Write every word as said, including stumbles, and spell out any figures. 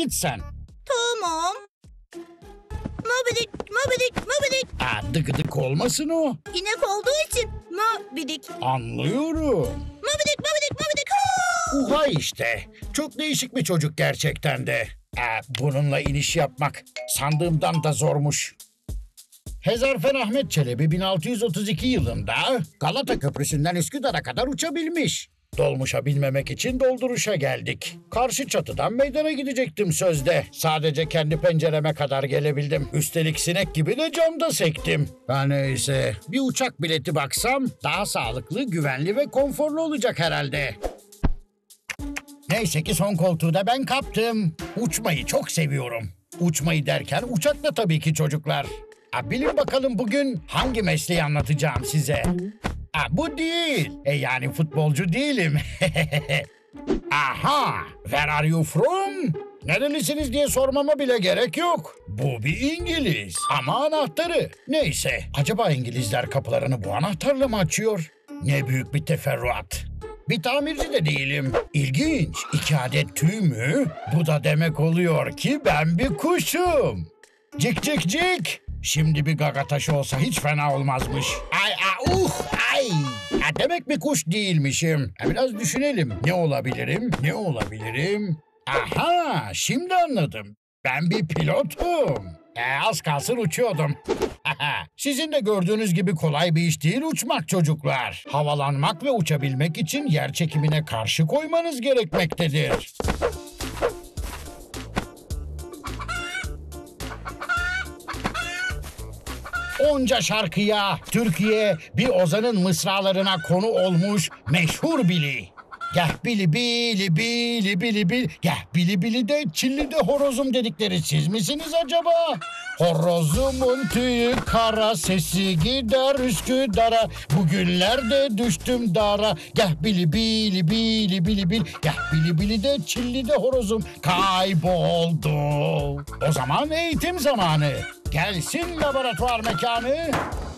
git sen. Tamam. Mobidik, mobidik, mobidik. Aa, dık dık olmasın o. İnek olduğu için mobidik. Anlıyorum. Mobidik, mobidik, mobidik. Uha işte. Çok değişik bir çocuk gerçekten de. Aa, bununla iniş yapmak sandığımdan da zormuş. Hezarfen Ahmet Çelebi bin altı yüz otuz iki yılında Galata Köprüsü'nden Üsküdar'a kadar uçabilmiş. Dolmuşa binmemek için dolduruşa geldik. Karşı çatıdan meydana gidecektim sözde. Sadece kendi pencereme kadar gelebildim. Üstelik sinek gibi de camda sektim. Ha neyse, bir uçak bileti baksam daha sağlıklı, güvenli ve konforlu olacak herhalde. Neyse ki son koltuğu da ben kaptım. Uçmayı çok seviyorum. Uçmayı derken uçakla tabii ki çocuklar. Ha, bilin bakalım bugün hangi mesleği anlatacağım size. Ha, bu değil. E yani futbolcu değilim. Aha! Where are you from? Nerelisiniz diye sormama bile gerek yok. Bu bir İngiliz ama anahtarı. Neyse, acaba İngilizler kapılarını bu anahtarla mı açıyor? Ne büyük bir teferruat. Bir tamirci de değilim. İlginç. İki adet tüy mü? Bu da demek oluyor ki ben bir kuşum. Cik cik cik. Şimdi bir gaga taşı olsa hiç fena olmazmış. Ay ay uh ay. Ha, demek bir kuş değilmişim. Ha, biraz düşünelim. Ne olabilirim? Ne olabilirim? Aha, şimdi anladım. Ben bir pilotum. E, az kalsın uçuyordum. Sizin de gördüğünüz gibi kolay bir iş değil uçmak çocuklar. Havalanmak ve uçabilmek için yer çekimine karşı koymanız gerekmektedir. Onca şarkıya, Türkiye bir ozanın mısralarına konu olmuş meşhur Bili. Geh bili bili bili bili bil, geh bili bili de çilli de horozum dedikleri siz misiniz acaba? Horozumun tüyü kara, sesi gider Üsküdar'a. Bugünlerde düştüm dara, geh bili bili bili bili bil, geh bili bili de çilli de horozum kayboldu. O zaman eğitim zamanı. Gelsin laboratuvar mekanı.